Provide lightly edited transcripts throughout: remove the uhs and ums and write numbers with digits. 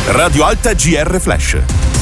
Radio Alta GR Flash.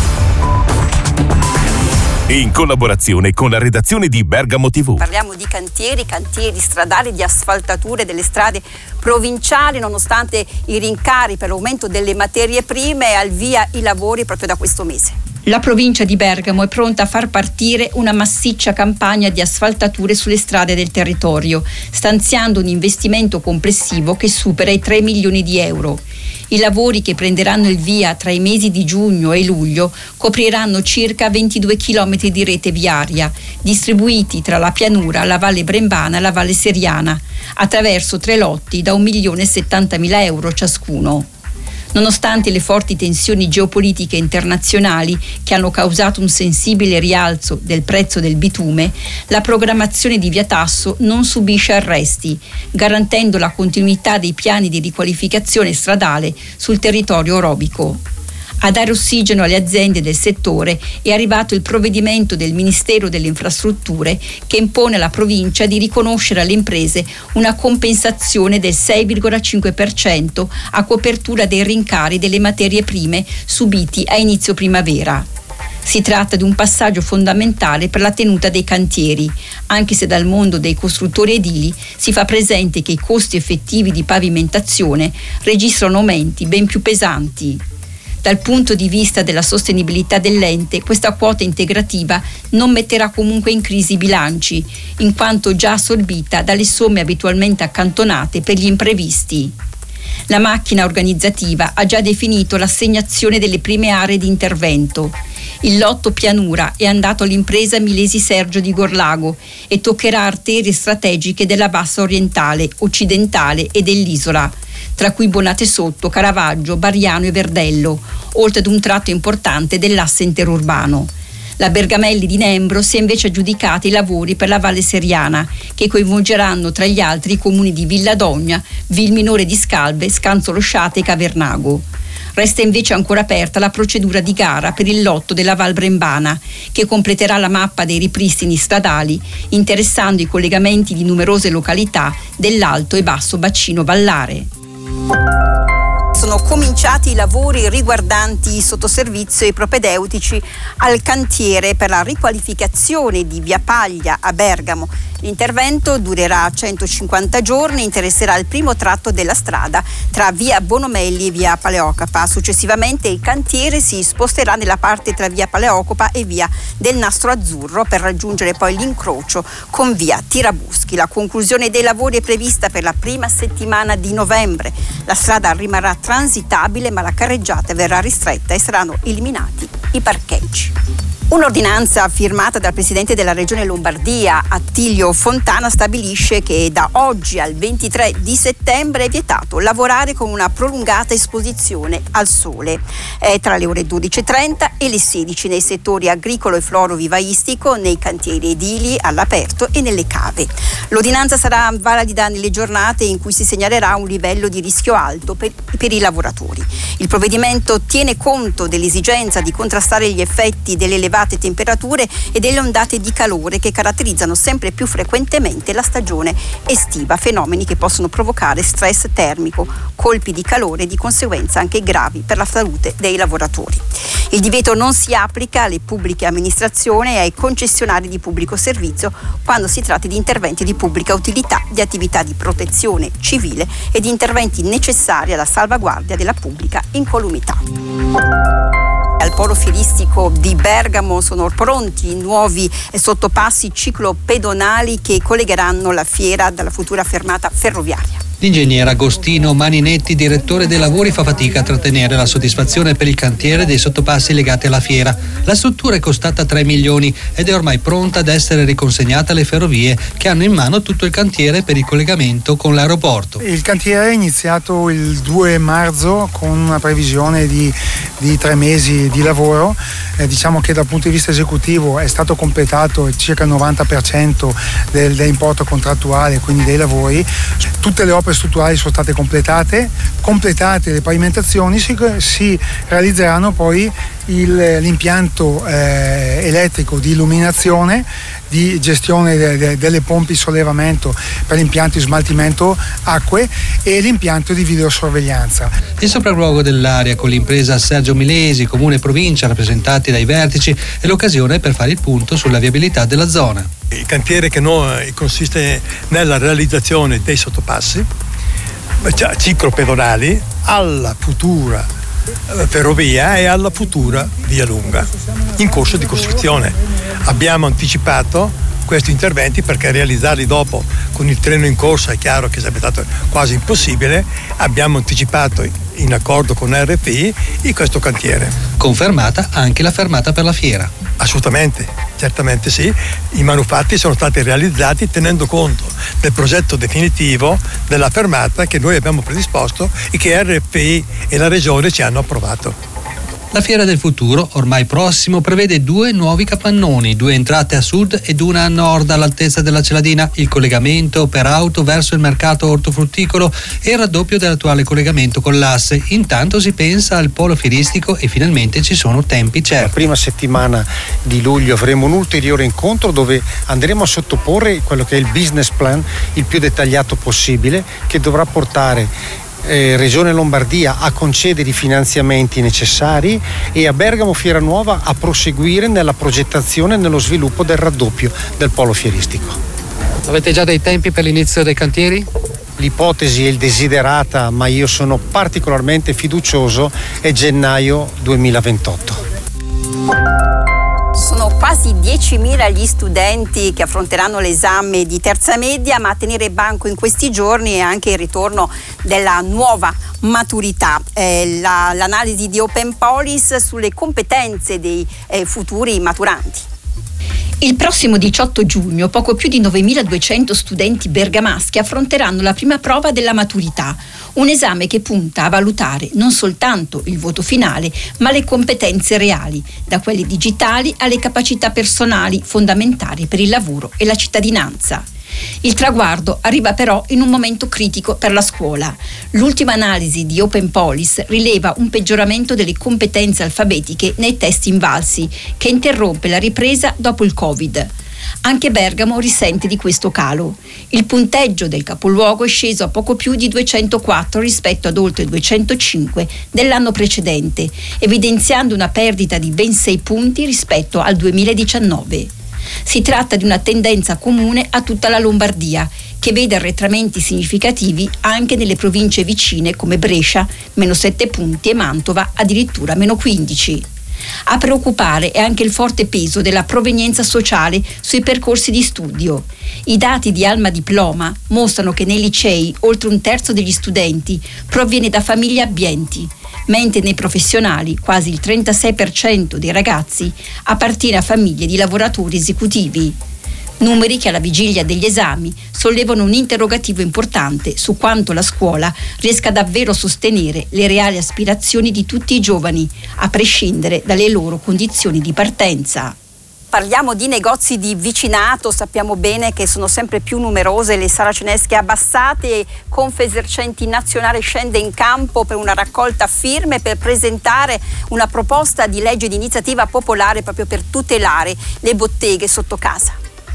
In collaborazione con la redazione di Bergamo TV. Parliamo di cantieri stradali, di asfaltature delle strade provinciali. Nonostante i rincari per l'aumento delle materie prime, al via i lavori proprio da questo mese. La provincia di Bergamo è pronta a far partire una massiccia campagna di asfaltature sulle strade del territorio, stanziando un investimento complessivo che supera i 3 milioni di euro. I lavori, che prenderanno il via tra i mesi di giugno e luglio, copriranno circa 22 chilometri di rete viaria, distribuiti tra la pianura, la Valle Brembana e la Valle Seriana, attraverso 3 lotti da 1.070.000 euro ciascuno. Nonostante le forti tensioni geopolitiche internazionali che hanno causato un sensibile rialzo del prezzo del bitume, la programmazione di Via Tasso non subisce arresti, garantendo la continuità dei piani di riqualificazione stradale sul territorio orobico. A dare ossigeno alle aziende del settore è arrivato il provvedimento del Ministero delle Infrastrutture che impone alla provincia di riconoscere alle imprese una compensazione del 6,5% a copertura dei rincari delle materie prime subiti a inizio primavera. Si tratta di un passaggio fondamentale per la tenuta dei cantieri, anche se dal mondo dei costruttori edili si fa presente che i costi effettivi di pavimentazione registrano aumenti ben più pesanti. Dal punto di vista della sostenibilità dell'ente, questa quota integrativa non metterà comunque in crisi i bilanci, in quanto già assorbita dalle somme abitualmente accantonate per gli imprevisti. La macchina organizzativa ha già definito l'assegnazione delle prime aree di intervento. Il lotto pianura è andato all'impresa Milesi Sergio di Gorlago e toccherà arterie strategiche della bassa orientale, occidentale e dell'isola, tra cui Bonate Sotto, Caravaggio, Bariano e Verdello, oltre ad un tratto importante dell'asse interurbano. La Bergamelli di Nembro si è invece aggiudicata i lavori per la Valle Seriana, che coinvolgeranno tra gli altri i comuni di Villadogna, Vilminore di Scalve, Scanzolo Sciate e Cavernago. Resta invece ancora aperta la procedura di gara per il lotto della Val Brembana, che completerà la mappa dei ripristini stradali, interessando i collegamenti di numerose località dell'alto e basso bacino vallare. Sono cominciati i lavori riguardanti i sottoservizio e i propedeutici al cantiere per la riqualificazione di Via Paglia a Bergamo. L'intervento durerà 150 giorni, interesserà il primo tratto della strada tra Via Bonomelli e Via Paleocopa. Successivamente il cantiere si sposterà nella parte tra Via Paleocopa e Via del Nastro Azzurro per raggiungere poi l'incrocio con Via Tirabuschi. La conclusione dei lavori è prevista per la prima settimana di novembre. La strada rimarrà transitabile, ma la carreggiata verrà ristretta e saranno eliminati i parcheggi. Un'ordinanza firmata dal presidente della regione Lombardia, Attilio Fontana, stabilisce che da oggi al 23 di settembre è vietato lavorare con una prolungata esposizione al sole tra le ore 12:30 e le 16 nei settori agricolo e florovivaistico, nei cantieri edili, all'aperto e nelle cave. L'ordinanza sarà valida nelle giornate in cui si segnalerà un livello di rischio alto per i lavoratori. Il provvedimento tiene conto dell'esigenza di contrastare gli effetti delle elevate temperature e delle ondate di calore che caratterizzano sempre più frequentemente la stagione estiva, fenomeni che possono provocare stress termico, colpi di calore e di conseguenza anche gravi per la salute dei lavoratori. Il divieto non si applica alle pubbliche amministrazioni e ai concessionari di pubblico servizio quando si tratta di interventi di pubblica utilità, di attività di protezione civile e di interventi necessari alla salvaguardia della pubblica incolumità. Al polo fieristico di Bergamo sono pronti i nuovi sottopassi ciclopedonali che collegheranno la fiera dalla futura fermata ferroviaria. L'ingegnere Agostino Maninetti, direttore dei lavori, fa fatica a trattenere la soddisfazione per il cantiere dei sottopassi legati alla fiera. La struttura è costata 3 milioni ed è ormai pronta ad essere riconsegnata alle ferrovie, che hanno in mano tutto il cantiere per il collegamento con l'aeroporto. Il cantiere è iniziato il 2 marzo con una previsione di 3 mesi di lavoro. Diciamo che dal punto di vista esecutivo è stato completato circa il 90% dell'importo contrattuale, quindi dei lavori. Tutte le opere strutturali sono state completate le pavimentazioni, si realizzeranno poi l'impianto elettrico di illuminazione, di gestione delle pompe di sollevamento per l'impianto di smaltimento acque e l'impianto di videosorveglianza. Il sopralluogo dell'area con l'impresa Sergio Milesi, comune e provincia rappresentati dai vertici, è l'occasione per fare il punto sulla viabilità della zona. Il cantiere che consiste nella realizzazione dei sottopassi ciclopedonali alla futura ferrovia e alla futura via lunga in corso di costruzione. Abbiamo anticipato questi interventi perché realizzarli dopo con il treno in corsa è chiaro che sarebbe stato quasi impossibile. Abbiamo anticipato in accordo con RFI in questo cantiere. Confermata anche la fermata per la fiera. Assolutamente, certamente sì. I manufatti sono stati realizzati tenendo conto del progetto definitivo della fermata che noi abbiamo predisposto e che RFI e la Regione ci hanno approvato. La Fiera del Futuro, ormai prossimo, prevede 2 nuovi capannoni, 2 entrate a sud ed una a nord all'altezza della Celadina, il collegamento per auto verso il mercato ortofrutticolo e il raddoppio dell'attuale collegamento con l'Asse. Intanto si pensa al polo fieristico e finalmente ci sono tempi certi. La prima settimana di luglio avremo un ulteriore incontro dove andremo a sottoporre quello che è il business plan il più dettagliato possibile, che dovrà portare Regione Lombardia a concedere i finanziamenti necessari e a Bergamo Fiera Nuova a proseguire nella progettazione e nello sviluppo del raddoppio del polo fieristico. Avete già dei tempi per l'inizio dei cantieri? L'ipotesi è il desiderata, ma io sono particolarmente fiducioso, è gennaio 2028. Sono quasi 10.000 gli studenti che affronteranno l'esame di terza media, ma a tenere banco in questi giorni è anche il ritorno della nuova maturità. L'analisi di Open Polis sulle competenze dei futuri maturanti. Il prossimo 18 giugno poco più di 9.200 studenti bergamaschi affronteranno la prima prova della maturità, un esame che punta a valutare non soltanto il voto finale, ma le competenze reali, da quelle digitali alle capacità personali fondamentali per il lavoro e la cittadinanza. Il traguardo arriva però in un momento critico per la scuola. L'ultima analisi di Open Polis rileva un peggioramento delle competenze alfabetiche nei test invalsi, che interrompe la ripresa dopo il Covid. Anche Bergamo risente di questo calo. Il punteggio del capoluogo è sceso a poco più di 204 rispetto ad oltre 205 dell'anno precedente, evidenziando una perdita di ben 6 punti rispetto al 2019. Si tratta di una tendenza comune a tutta la Lombardia, che vede arretramenti significativi anche nelle province vicine come Brescia, meno 7 punti, e Mantova addirittura meno 15. A preoccupare è anche il forte peso della provenienza sociale sui percorsi di studio. I dati di Alma Diploma mostrano che nei licei oltre un terzo degli studenti proviene da famiglie abbienti, mentre nei professionali quasi il 36% dei ragazzi appartiene a famiglie di lavoratori esecutivi. Numeri che alla vigilia degli esami sollevano un interrogativo importante su quanto la scuola riesca davvero a sostenere le reali aspirazioni di tutti i giovani, a prescindere dalle loro condizioni di partenza. Parliamo di negozi di vicinato, sappiamo bene che sono sempre più numerose le saracinesche abbassate. Confesercenti Nazionale scende in campo per una raccolta firme per presentare una proposta di legge di iniziativa popolare proprio per tutelare le botteghe sotto casa.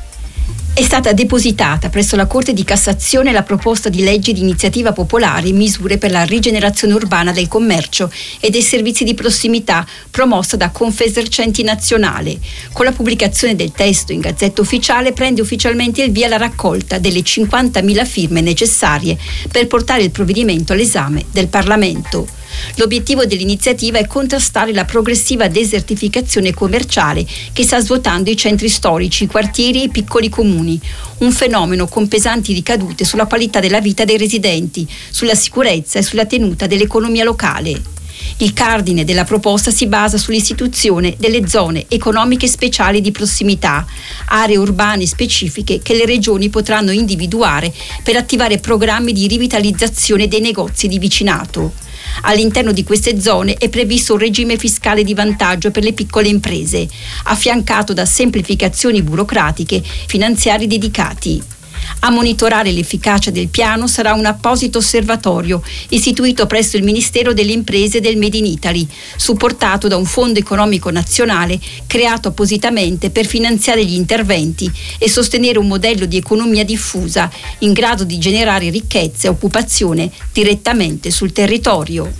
È stata depositata presso la Corte di Cassazione la proposta di legge di iniziativa popolare misure per la rigenerazione urbana del commercio e dei servizi di prossimità promossa da Confesercenti Nazionale. Con la pubblicazione del testo in Gazzetta Ufficiale prende ufficialmente il via la raccolta delle 50.000 firme necessarie per portare il provvedimento all'esame del Parlamento. L'obiettivo dell'iniziativa è contrastare la progressiva desertificazione commerciale che sta svuotando i centri storici, i quartieri e i piccoli comuni, un fenomeno con pesanti ricadute sulla qualità della vita dei residenti, sulla sicurezza e sulla tenuta dell'economia locale. Il cardine della proposta si basa sull'istituzione delle zone economiche speciali di prossimità, aree urbane specifiche che le regioni potranno individuare per attivare programmi di rivitalizzazione dei negozi di vicinato. All'interno di queste zone è previsto un regime fiscale di vantaggio per le piccole imprese, affiancato da semplificazioni burocratiche, finanziari dedicati. A monitorare l'efficacia del piano sarà un apposito osservatorio istituito presso il Ministero delle Imprese e del Made in Italy, supportato da un fondo economico nazionale creato appositamente per finanziare gli interventi e sostenere un modello di economia diffusa in grado di generare ricchezza e occupazione direttamente sul territorio.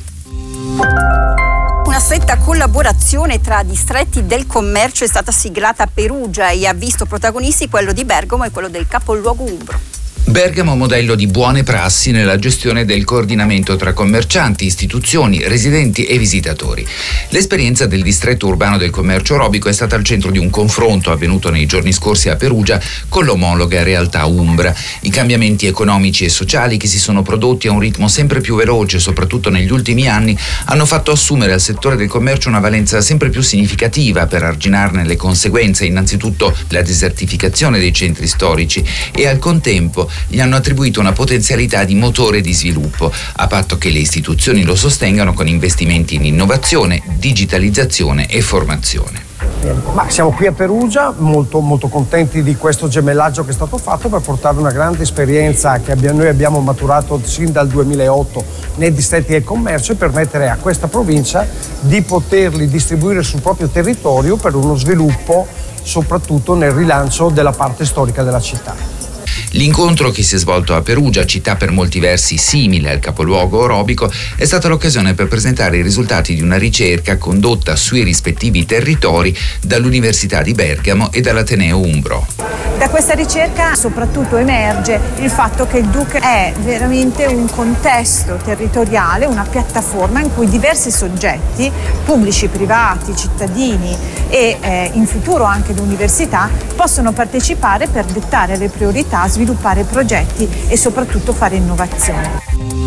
Una stretta collaborazione tra distretti del commercio è stata siglata a Perugia e ha visto protagonisti quello di Bergamo e quello del capoluogo umbro. Bergamo modello di buone prassi nella gestione del coordinamento tra commercianti, istituzioni, residenti e visitatori. L'esperienza del distretto urbano del commercio orobico è stata al centro di un confronto avvenuto nei giorni scorsi a Perugia con l'omologa realtà umbra. I cambiamenti economici e sociali che si sono prodotti a un ritmo sempre più veloce, soprattutto negli ultimi anni, hanno fatto assumere al settore del commercio una valenza sempre più significativa per arginarne le conseguenze, innanzitutto la desertificazione dei centri storici e al contempo gli hanno attribuito una potenzialità di motore di sviluppo, a patto che le istituzioni lo sostengano con investimenti in innovazione, digitalizzazione e formazione. Ma siamo qui a Perugia, molto contenti di questo gemellaggio che è stato fatto per portare una grande esperienza che noi abbiamo maturato sin dal 2008 nei distretti del commercio e permettere a questa provincia di poterli distribuire sul proprio territorio per uno sviluppo soprattutto nel rilancio della parte storica della città. L'incontro che si è svolto a Perugia, città per molti versi simile al capoluogo orobico, è stata l'occasione per presentare i risultati di una ricerca condotta sui rispettivi territori dall'Università di Bergamo e dall'Ateneo Umbro. Da questa ricerca soprattutto emerge il fatto che il DUC è veramente un contesto territoriale, una piattaforma in cui diversi soggetti, pubblici, privati, cittadini e in futuro anche le università, possono partecipare per dettare le priorità, sviluppare progetti e soprattutto fare innovazione.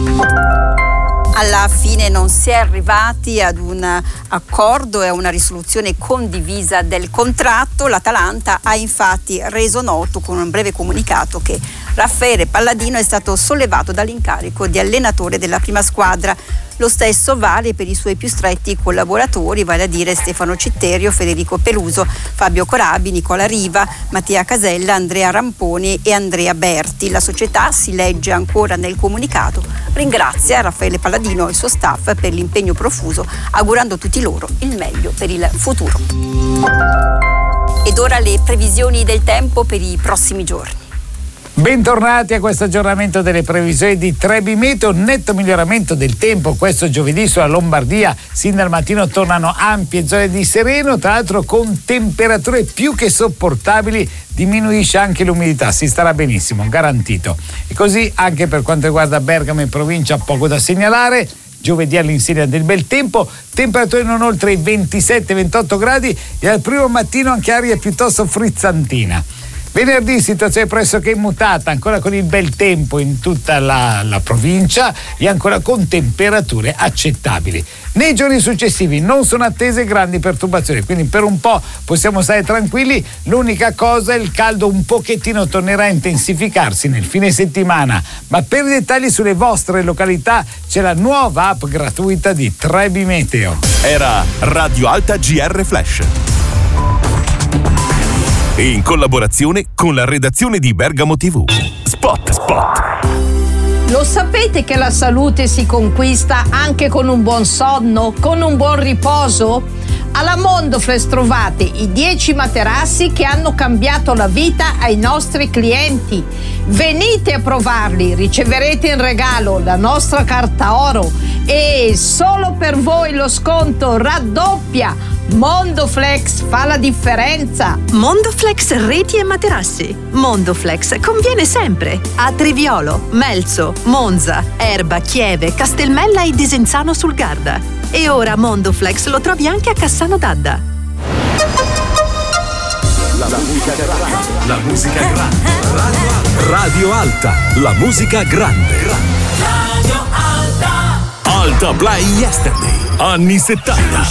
Alla fine non si è arrivati ad un accordo e a una risoluzione condivisa del contratto. L'Atalanta ha infatti reso noto con un breve comunicato che Raffaele Palladino è stato sollevato dall'incarico di allenatore della prima squadra. Lo stesso vale per i suoi più stretti collaboratori, vale a dire Stefano Citterio, Federico Peluso, Fabio Corabi, Nicola Riva, Mattia Casella, Andrea Ramponi e Andrea Berti. La società, si legge ancora nel comunicato, ringrazia Raffaele Palladino e il suo staff per l'impegno profuso, augurando a tutti loro il meglio per il futuro. Ed ora le previsioni del tempo per i prossimi giorni. Bentornati a questo aggiornamento delle previsioni di Trebi Meteo. Netto miglioramento del tempo questo giovedì sulla Lombardia. Sin dal mattino tornano ampie zone di sereno, tra l'altro con temperature più che sopportabili. Diminuisce anche l'umidità, si starà benissimo, garantito. E così anche per quanto riguarda Bergamo e provincia, poco da segnalare. Giovedì all'insegna del bel tempo, temperature non oltre i 27-28 gradi e al primo mattino anche aria piuttosto frizzantina. Venerdì situazione pressoché immutata, ancora con il bel tempo in tutta la provincia e ancora con temperature accettabili. Nei giorni successivi non sono attese grandi perturbazioni, quindi per un po' possiamo stare tranquilli. L'unica cosa, il caldo un pochettino tornerà a intensificarsi nel fine settimana, ma per i dettagli sulle vostre località c'è la nuova app gratuita di Trebi Meteo. Era Radio Alta GR Flash, in collaborazione con la redazione di Bergamo TV. Spot. Lo sapete che la salute si conquista anche con un buon sonno, con un buon riposo? Alla Mondoflex trovate i 10 materassi che hanno cambiato la vita ai nostri clienti. Venite a provarli, riceverete in regalo la nostra carta oro e solo per voi lo sconto raddoppia. Mondoflex fa la differenza. Mondoflex reti e materassi. Mondoflex conviene sempre a Triviolo, Melzo, Monza, Erba, Chieve, Castelmella e Desenzano sul Garda. E ora Mondoflex lo trovi anche a Cassano d'Adda. La musica grande. La musica grande. Radio Alta. La musica grande. Radio Alta. Alta Play Yesterday. Anni 70.